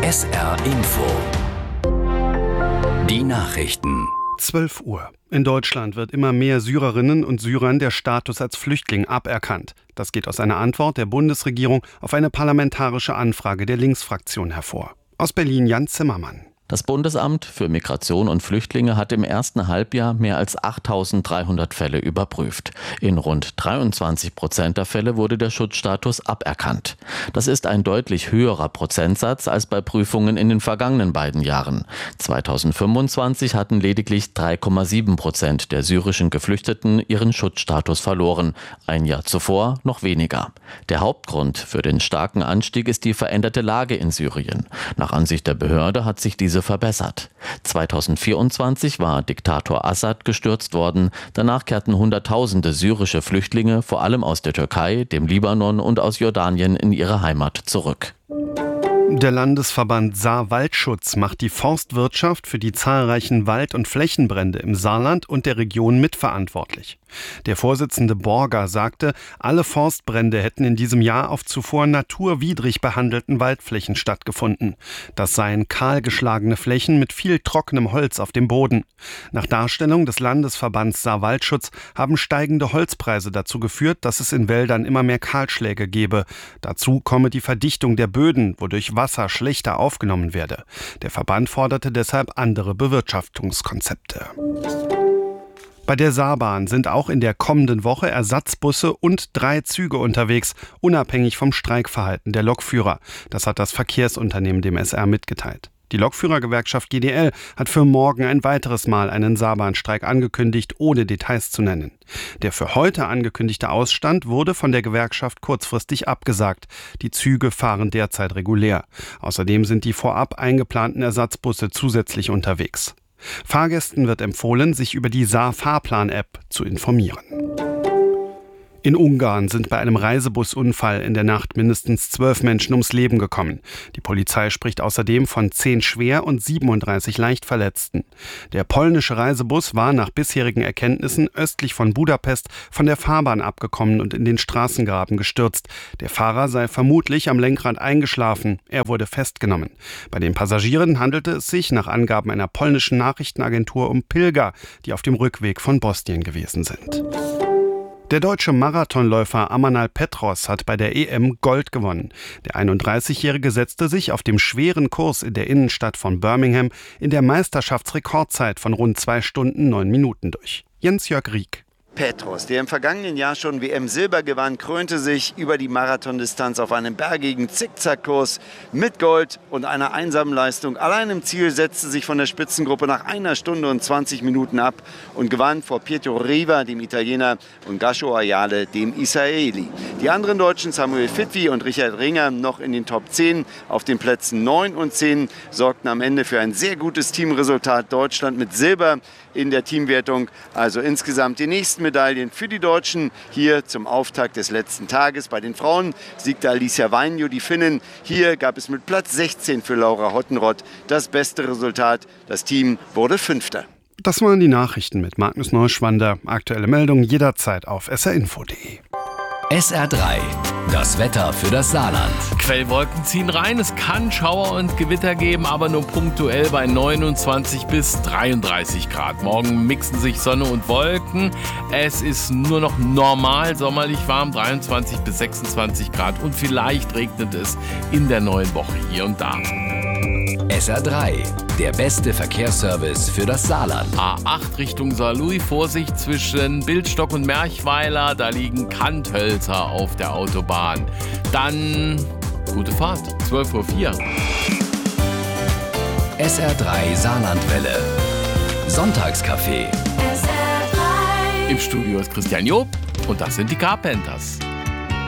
SR Info. Die Nachrichten. 12 Uhr. In Deutschland wird immer mehr Syrerinnen und Syrern der Status als Flüchtling aberkannt. Das geht aus einer Antwort der Bundesregierung auf eine parlamentarische Anfrage der Linksfraktion hervor. Aus Berlin Jan Zimmermann. Das Bundesamt für Migration und Flüchtlinge hat im ersten Halbjahr mehr als 8.300 Fälle überprüft. In rund 23% der Fälle wurde der Schutzstatus aberkannt. Das ist ein deutlich höherer Prozentsatz als bei Prüfungen in den vergangenen beiden Jahren. 2025 hatten lediglich 3,7% der syrischen Geflüchteten ihren Schutzstatus verloren. Ein Jahr zuvor noch weniger. Der Hauptgrund für den starken Anstieg ist die veränderte Lage in Syrien. Nach Ansicht der Behörde hat sich diese verbessert. 2024 war Diktator Assad gestürzt worden. Danach kehrten Hunderttausende syrische Flüchtlinge, vor allem aus der Türkei, dem Libanon und aus Jordanien, in ihre Heimat zurück. Der Landesverband Saar-Waldschutz macht die Forstwirtschaft für die zahlreichen Wald- und Flächenbrände im Saarland und der Region mitverantwortlich. Der Vorsitzende Borger sagte, alle Forstbrände hätten in diesem Jahr auf zuvor naturwidrig behandelten Waldflächen stattgefunden. Das seien kahlgeschlagene Flächen mit viel trockenem Holz auf dem Boden. Nach Darstellung des Landesverbands Saar-Waldschutz haben steigende Holzpreise dazu geführt, dass es in Wäldern immer mehr Kahlschläge gebe. Dazu komme die Verdichtung der Böden, wodurch Wasser schlechter aufgenommen werde. Der Verband forderte deshalb andere Bewirtschaftungskonzepte. Bei der Saarbahn sind auch in der kommenden Woche Ersatzbusse und 3 Züge unterwegs, unabhängig vom Streikverhalten der Lokführer. Das hat das Verkehrsunternehmen dem SR mitgeteilt. Die Lokführergewerkschaft GDL hat für morgen ein weiteres Mal einen Saarbahnstreik angekündigt, ohne Details zu nennen. Der für heute angekündigte Ausstand wurde von der Gewerkschaft kurzfristig abgesagt. Die Züge fahren derzeit regulär. Außerdem sind die vorab eingeplanten Ersatzbusse zusätzlich unterwegs. Fahrgästen wird empfohlen, sich über die Saar-Fahrplan-App zu informieren. In Ungarn sind bei einem Reisebusunfall in der Nacht mindestens 12 Menschen ums Leben gekommen. Die Polizei spricht außerdem von 10 schwer und 37 leicht Verletzten. Der polnische Reisebus war nach bisherigen Erkenntnissen östlich von Budapest von der Fahrbahn abgekommen und in den Straßengraben gestürzt. Der Fahrer sei vermutlich am Lenkrad eingeschlafen. Er wurde festgenommen. Bei den Passagieren handelte es sich nach Angaben einer polnischen Nachrichtenagentur um Pilger, die auf dem Rückweg von Bosnien gewesen sind. Der deutsche Marathonläufer Amanal Petros hat bei der EM Gold gewonnen. Der 31-Jährige setzte sich auf dem schweren Kurs in der Innenstadt von Birmingham in der Meisterschaftsrekordzeit von rund 2 Stunden 9 Minuten durch. Jens-Jörg Rieck. Petros, der im vergangenen Jahr schon WM-Silber gewann, krönte sich über die Marathondistanz auf einem bergigen Zickzackkurs mit Gold und einer einsamen Leistung. Allein im Ziel setzte sich von der Spitzengruppe nach 1 Stunde und 20 Minuten ab und gewann vor Pietro Riva, dem Italiener, und Gasho Ayale, dem Israeli. Die anderen Deutschen, Samuel Fitwi und Richard Ringer, noch in den Top 10. Auf den Plätzen 9 und 10 sorgten am Ende für ein sehr gutes Teamresultat. Deutschland mit Silber in der Teamwertung. Also insgesamt die nächsten Medaillen für die Deutschen hier zum Auftakt des letzten Tages. Bei den Frauen siegte Alicia Vainio, die Finnin. Hier gab es mit Platz 16 für Laura Hottenrott das beste Resultat. Das Team wurde 5. Das waren die Nachrichten mit Magnus Neuschwander. Aktuelle Meldungen jederzeit auf srinfo.de. SR3, das Wetter für das Saarland. Quellwolken ziehen rein, es kann Schauer und Gewitter geben, aber nur punktuell bei 29 bis 33 Grad. Morgen mixen sich Sonne und Wolken. Es ist nur noch normal sommerlich warm, 23 bis 26 Grad und vielleicht regnet es in der neuen Woche hier und da. SR3, der beste Verkehrsservice für das Saarland. A8 Richtung Saarlouis, Vorsicht zwischen Bildstock und Merchweiler, da liegen Kanthölzer auf der Autobahn. Dann gute Fahrt, 12:04 Uhr. SR3 Saarlandwelle. Sonntagscafé. Im Studio ist Christian Job und das sind die Carpenters.